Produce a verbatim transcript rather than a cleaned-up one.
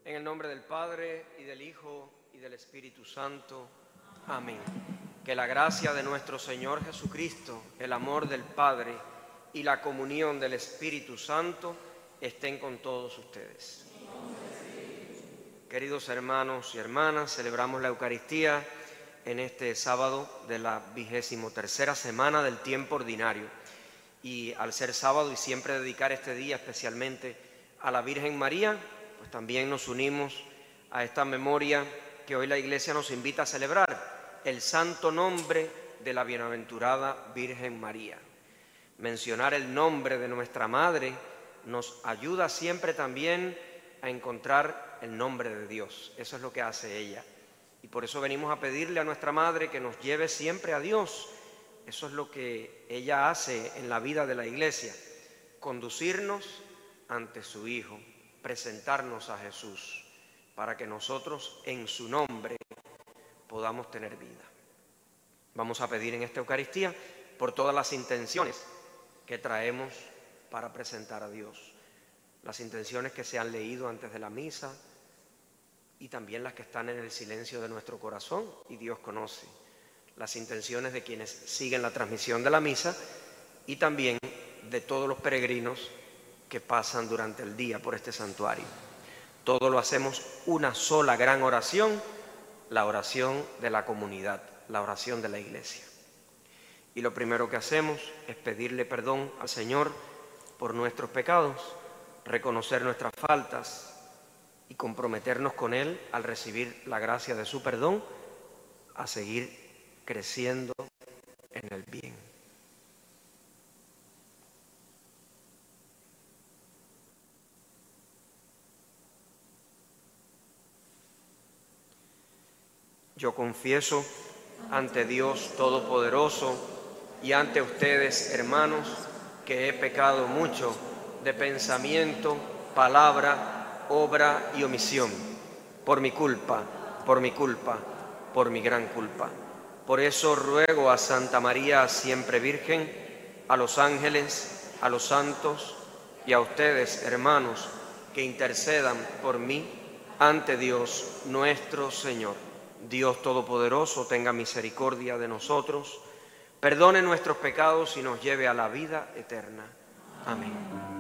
En el nombre del Padre, y del Hijo, y del Espíritu Santo. Amén. Que la gracia de nuestro Señor Jesucristo, el amor del Padre y la comunión del Espíritu Santo estén con todos ustedes. Queridos hermanos y hermanas, celebramos la Eucaristía en este sábado de la vigésimo tercera semana del tiempo ordinario. Y al ser sábado y siempre dedicar este día especialmente a la Virgen María, pues también nos unimos a esta memoria que hoy la Iglesia nos invita a celebrar, el santo nombre de la bienaventurada Virgen María. Mencionar el nombre de nuestra Madre nos ayuda siempre también a encontrar el nombre de Dios. Eso es lo que hace ella. Y por eso venimos a pedirle a nuestra Madre que nos lleve siempre a Dios. Eso es lo que ella hace en la vida de la Iglesia, conducirnos ante su Hijo, presentarnos a Jesús, para que nosotros en su nombre podamos tener vida. Vamos a pedir en esta Eucaristía por todas las intenciones que traemos para presentar a Dios, las intenciones que se han leído antes de la misa y también las que están en el silencio de nuestro corazón, y Dios conoce las intenciones de quienes siguen la transmisión de la misa y también de todos los peregrinos que pasan durante el día por este santuario. Todo lo hacemos una sola gran oración, la oración de la comunidad, la oración de la Iglesia. Y lo primero que hacemos es pedirle perdón al Señor por nuestros pecados, reconocer nuestras faltas y comprometernos con Él al recibir la gracia de su perdón, a seguir creciendo en el bien. Yo confieso ante Dios Todopoderoso y ante ustedes, hermanos, que he pecado mucho de pensamiento, palabra, obra y omisión, por mi culpa, por mi culpa, por mi gran culpa. Por eso ruego a Santa María, siempre Virgen, a los ángeles, a los santos y a ustedes, hermanos, que intercedan por mí ante Dios nuestro Señor. Dios Todopoderoso tenga misericordia de nosotros, perdone nuestros pecados y nos lleve a la vida eterna. Amén.